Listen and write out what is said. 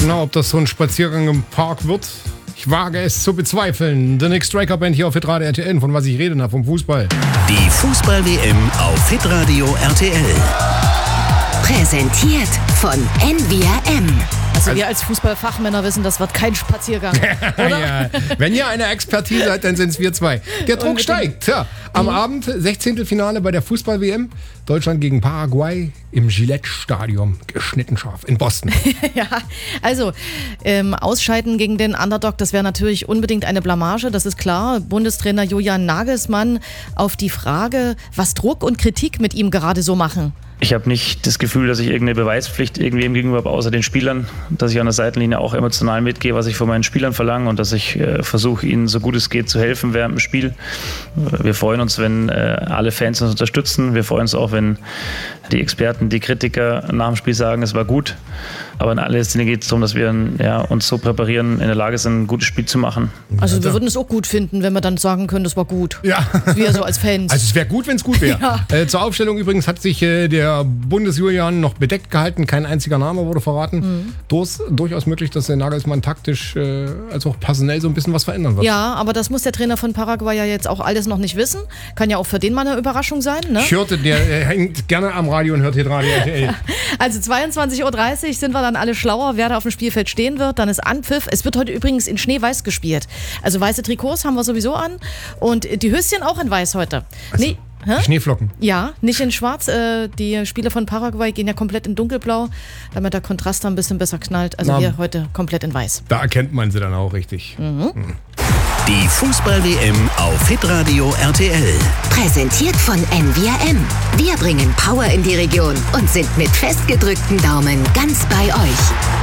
Na, ob das so ein Spaziergang im Park wird, ich wage es zu bezweifeln. The Nick Striker Band hier auf Hitradio RTL. Von was ich rede, na, vom Fußball. Die Fußball-WM auf Hitradio RTL. Präsentiert von NVRM. Also wir als Fußballfachmänner wissen, das wird kein Spaziergang, oder? Ja, wenn ihr eine Expertise habt, dann sind es wir zwei. Der Druck steigt. Tja, am Abend 16. Finale bei der Fußball-WM. Deutschland gegen Paraguay im Gillette-Stadion. Geschnitten scharf in Boston. Ja, also Ausscheiden gegen den Underdog, das wäre natürlich unbedingt eine Blamage, das ist klar. Bundestrainer Julian Nagelsmann auf die Frage, was Druck und Kritik mit ihm gerade so machen. Ich habe nicht das Gefühl, dass ich irgendeine Beweispflicht irgendwie ihm gegenüber habe, außer den Spielern, dass ich an der Seitenlinie auch emotional mitgehe, was ich von meinen Spielern verlange und dass ich versuche, ihnen so gut es geht zu helfen während dem Spiel. Wir freuen uns, wenn alle Fans uns unterstützen. Wir freuen uns auch, wenn die Experten, die Kritiker nach dem Spiel sagen, es war gut. Aber in allererster Linie geht es darum, dass wir uns so präparieren, in der Lage sind, ein gutes Spiel zu machen. Also wir würden es auch gut finden, wenn wir dann sagen können, das war gut. Ja. Wir so als Fans. Also es wäre gut, wenn es gut wäre. Ja. Zur Aufstellung übrigens hat sich der Bundesjulian noch bedeckt gehalten. Kein einziger Name wurde verraten. Durchaus möglich, dass der Nagelsmann taktisch als auch personell so ein bisschen was verändern wird. Ja, aber das muss der Trainer von Paraguay ja jetzt auch alles noch nicht wissen. Kann ja auch für den mal eine Überraschung sein. Ne? Ich hörte, der hängt gerne am Radio und hört hier Radio RTL. Also 22.30 Uhr sind wir dann alle schlauer, wer da auf dem Spielfeld stehen wird. Dann ist Anpfiff. Es wird heute übrigens in Schneeweiß gespielt. Also weiße Trikots haben wir sowieso an und die Höschen auch in weiß heute. Also, nee, Schneeflocken. Ja, nicht in schwarz. Die Spieler von Paraguay gehen ja komplett in dunkelblau, damit der Kontrast da ein bisschen besser knallt. Also hier heute komplett in weiß. Da erkennt man sie dann auch richtig. Die Fußball-WM auf Hitradio RTL. Präsentiert von NVRM. Wir bringen Power in die Region und sind mit festgedrückten Daumen ganz bei euch.